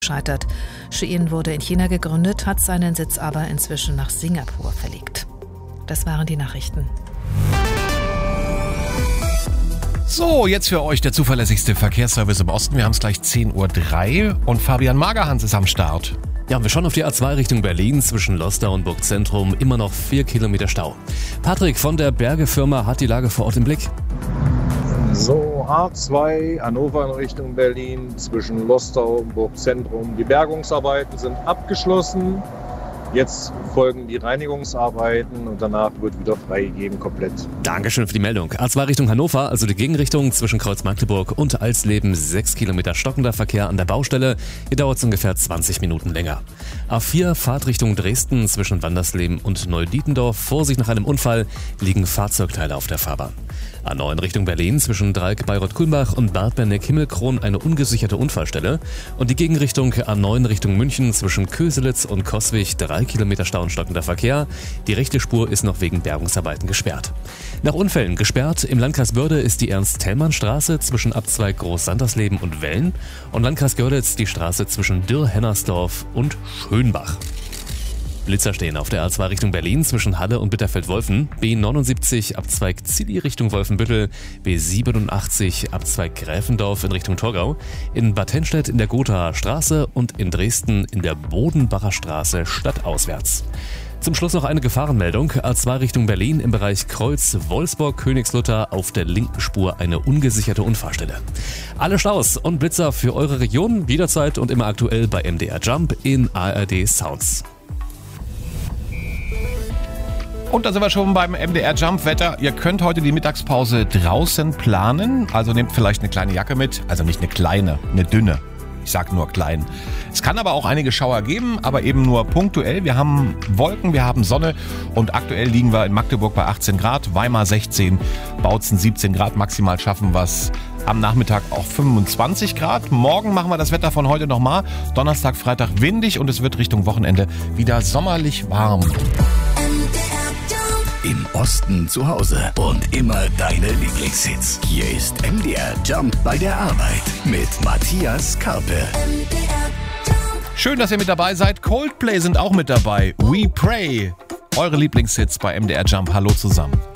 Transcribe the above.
scheitert. Shein wurde in China gegründet, hat seinen Sitz aber inzwischen nach Singapur verlegt. Das waren die Nachrichten. So, jetzt für euch der zuverlässigste Verkehrsservice im Osten. Wir haben es gleich 10:03 Uhr und Fabian Magerhans ist am Start. Ja, wir schauen auf die A2 Richtung Berlin zwischen Lostar und Burgzentrum. Immer noch 4 Kilometer Stau. Patrick von der Berge-Firma hat die Lage vor Ort im Blick. So, A2 Hannover in Richtung Berlin zwischen Lostar und Burgzentrum. Die Bergungsarbeiten sind abgeschlossen. Jetzt folgen die Reinigungsarbeiten und danach wird wieder freigegeben komplett. Dankeschön für die Meldung. A2 Richtung Hannover, also die Gegenrichtung zwischen Kreuz Magdeburg und Alsleben, 6 Kilometer stockender Verkehr an der Baustelle. Hier dauert es ungefähr 20 Minuten länger. A4 Fahrtrichtung Dresden zwischen Wandersleben und Neudietendorf. Vorsicht nach einem Unfall, liegen Fahrzeugteile auf der Fahrbahn. A9 Richtung Berlin zwischen Dreieck Bayreuth-Kulmbach und Bad Berneck-Himmelkron eine ungesicherte Unfallstelle. Und die Gegenrichtung A9 Richtung München zwischen Köselitz und Coswig, 3 Kilometer Stau und stockender Verkehr. Die rechte Spur ist noch wegen Bergungsarbeiten gesperrt. Nach Unfällen gesperrt im Landkreis Börde ist die Ernst-Thälmann-Straße zwischen Abzweig Groß-Sandersleben und Wellen und Landkreis Görlitz die Straße zwischen Dürr-Hennersdorf und Schönbach. Blitzer stehen auf der A2 Richtung Berlin zwischen Halle und Bitterfeld-Wolfen, B79 Abzweig Zilli Richtung Wolfenbüttel, B87 Abzweig Gräfendorf in Richtung Torgau, in Bad Tennstedt in der Gothaer Straße und in Dresden in der Bodenbacher Straße stadtauswärts. Zum Schluss noch eine Gefahrenmeldung. A2 Richtung Berlin im Bereich Kreuz-Wolfsburg-Königslutter auf der linken Spur eine ungesicherte Unfallstelle. Alle Staus und Blitzer für eure Region jederzeit und immer aktuell bei MDR Jump in ARD Sounds. Und da sind wir schon beim MDR Jump Wetter. Ihr könnt heute die Mittagspause draußen planen. Also nehmt vielleicht eine kleine Jacke mit. Also nicht eine kleine, eine dünne. Ich sag nur klein. Es kann aber auch einige Schauer geben, aber eben nur punktuell. Wir haben Wolken, wir haben Sonne und aktuell liegen wir in Magdeburg bei 18 Grad, Weimar 16, Bautzen 17 Grad. Maximal schaffen wir es am Nachmittag auch 25 Grad. Morgen machen wir das Wetter von heute nochmal. Donnerstag, Freitag windig und es wird Richtung Wochenende wieder sommerlich warm. Im Osten zu Hause und immer deine Lieblingshits. Hier ist MDR Jump bei der Arbeit mit Matthias Karpe. Schön, dass ihr mit dabei seid. Coldplay sind auch mit dabei. We Pray. Eure Lieblingshits bei MDR Jump. Hallo zusammen.